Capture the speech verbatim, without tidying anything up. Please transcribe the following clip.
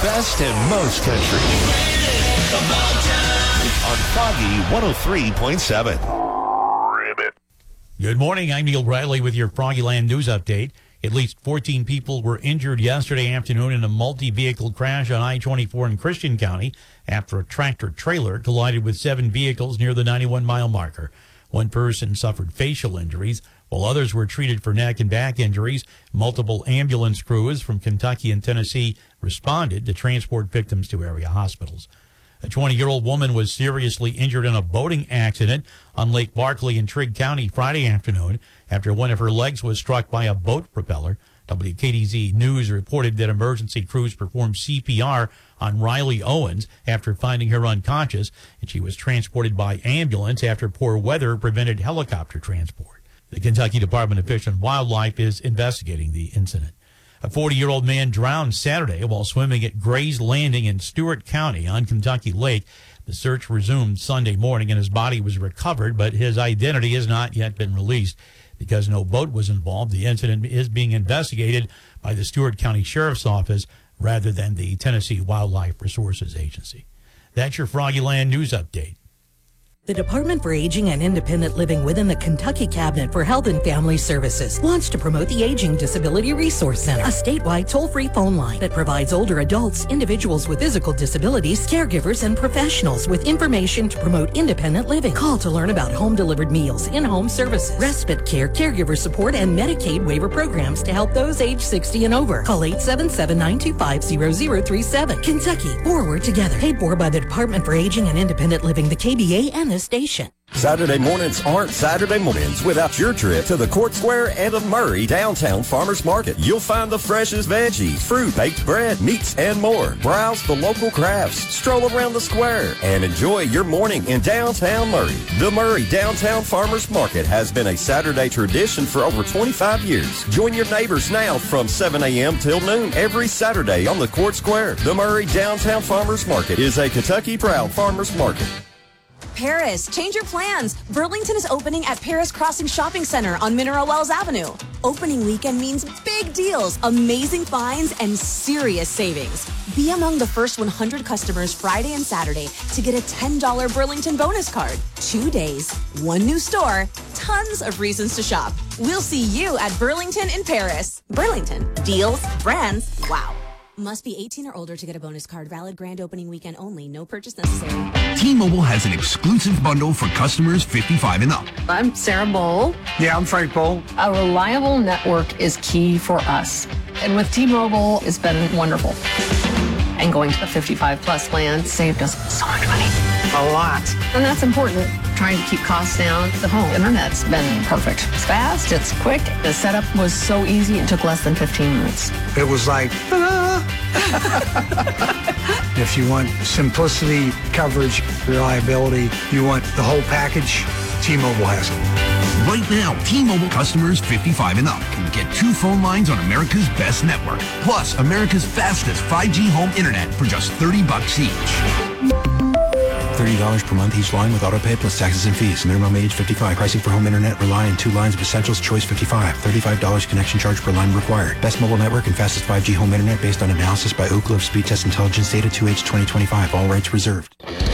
best and most country. On Foggy one oh three point seven. Good morning. I'm Neil Bradley with your Froggyland News Update. At least fourteen people were injured yesterday afternoon in a multi-vehicle crash on I twenty-four in Christian County after a tractor-trailer collided with seven vehicles near the ninety-one mile marker. One person suffered facial injuries, while others were treated for neck and back injuries. Multiple ambulance crews from Kentucky and Tennessee responded to transport victims to area hospitals. A twenty-year-old woman was seriously injured in a boating accident on Lake Barkley in Trigg County Friday afternoon after one of her legs was struck by a boat propeller. W K D Z News reported that emergency crews performed C P R on Riley Owens after finding her unconscious, and she was transported by ambulance after poor weather prevented helicopter transport. The Kentucky Department of Fish and Wildlife is investigating the incident. A forty-year-old man drowned Saturday while swimming at Gray's Landing in Stewart County on Kentucky Lake. The search resumed Sunday morning and his body was recovered, but his identity has not yet been released. Because no boat was involved, the incident is being investigated by the Stewart County Sheriff's Office rather than the Tennessee Wildlife Resources Agency. That's your Froggyland News Update. The Department for Aging and Independent Living within the Kentucky Cabinet for Health and Family Services wants to promote the Aging Disability Resource Center, a statewide toll-free phone line that provides older adults, individuals with physical disabilities, caregivers, and professionals with information to promote independent living. Call to learn about home-delivered meals, in-home services, respite care, caregiver support, and Medicaid waiver programs to help those age sixty and over. Call eight seven seven, nine two five, zero zero three seven. Kentucky, forward together. Paid for by the Department for Aging and Independent Living, the K B A, and the station. Saturday mornings aren't Saturday mornings without your trip to the Court Square and of Murray Downtown Farmers Market. You'll find the freshest veggies, fruit, baked bread, meats, and more. Browse the local crafts, stroll around the square, and enjoy your morning in downtown Murray. The Murray Downtown Farmers Market has been a Saturday tradition for over twenty-five years. Join your neighbors now from seven a.m. till noon every Saturday on the Court Square. The Murray Downtown Farmers Market is a Kentucky proud farmers market. Paris, change your plans. Burlington is opening at Paris Crossing Shopping Center on Mineral Wells Avenue. Opening weekend means big deals, amazing finds, and serious savings. Be among the first one hundred customers Friday and Saturday to get a ten dollar Burlington bonus card. Two days, one new store, tons of reasons to shop. We'll see you at Burlington in Paris. Burlington, deals, brands, wow. Must be eighteen or older to get a bonus card. Valid grand opening weekend only. No purchase necessary. T-Mobile has an exclusive bundle for customers fifty-five and up. I'm Sarah Bowl. Yeah, I'm Frank Bowl. A reliable network is key for us. And with T-Mobile, it's been wonderful. And going to the fifty-five plus plan saved us so much money. A lot. And that's important. Trying to keep costs down. The home internet's been perfect. It's fast, it's quick. The setup was so easy, it took less than fifteen minutes. It was like, ta-da! If you want simplicity, coverage, reliability, you want the whole package, T-Mobile has it. Right now, T-Mobile customers fifty-five and up can get two phone lines on America's best network, plus America's fastest five G home internet for just thirty bucks each. thirty dollars per month each line with autopay plus taxes and fees. Minimum age fifty-five. Pricing for home internet rely on two lines of Essentials Choice fifty-five. thirty-five dollars connection charge per line required. Best mobile network and fastest five G home internet based on analysis by Ookla of Speed Test Intelligence Data two H twenty twenty-five. All rights reserved.